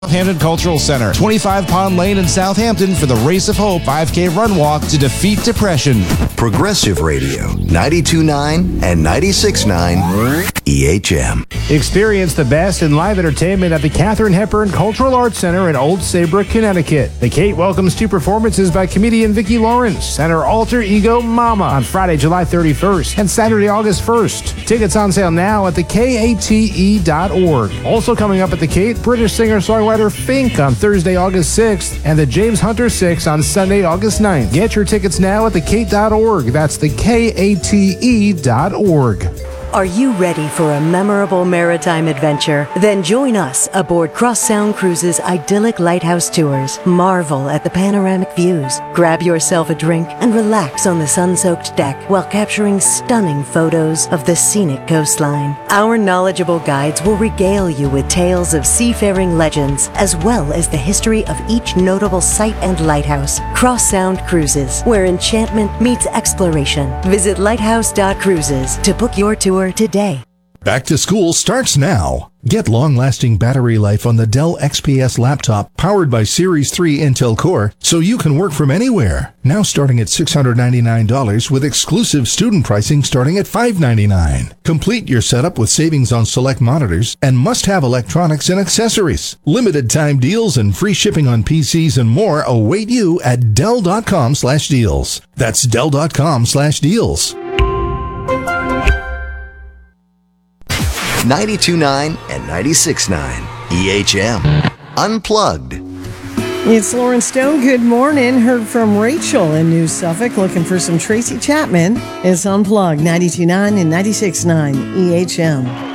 Southampton Cultural Center, 25 Pond Lane in Southampton for the Race of Hope 5K Run Walk to defeat depression. Progressive Radio, 92.9 and 96.9 EHM. Experience the best in live entertainment at the Katharine Hepburn Cultural Arts Center in Old Saybrook, Connecticut. The Kate welcomes 2 performances by comedian Vicki Lawrence and her alter ego Mama on Friday, July 31st and Saturday, August 1st. Tickets on sale now at thekate.org. Also coming up at the Kate, British singer-songwriter Fink on Thursday, August 6th and the James Hunter 6 on Sunday, August 9th. Get your tickets now at thekate.org. That's thekate.org. Are you ready for a memorable maritime adventure? Then join us aboard Cross Sound Cruises' idyllic lighthouse tours. Marvel at the panoramic views. Grab yourself a drink and relax on the sun-soaked deck while capturing stunning photos of the scenic coastline. Our knowledgeable guides will regale you with tales of seafaring legends, as well as the history of each notable site and lighthouse. Cross Sound Cruises, where enchantment meets exploration. Visit lighthouse.cruises to book your tour today. Back to school starts now. Get long-lasting battery life on the Dell XPS laptop powered by Series 3 Intel Core so you can work from anywhere. Now starting at $699 with exclusive student pricing starting at $599. Complete your setup with savings on select monitors and must-have electronics and accessories. Limited time deals and free shipping on PCs and more await you at Dell.com/deals. That's Dell.com/deals. 92.9 and 96.9 EHM. Unplugged. It's Lauren Stone. Good morning. Heard from Rachel in New Suffolk looking for some Tracy Chapman. It's Unplugged, 92.9 and 96.9 EHM.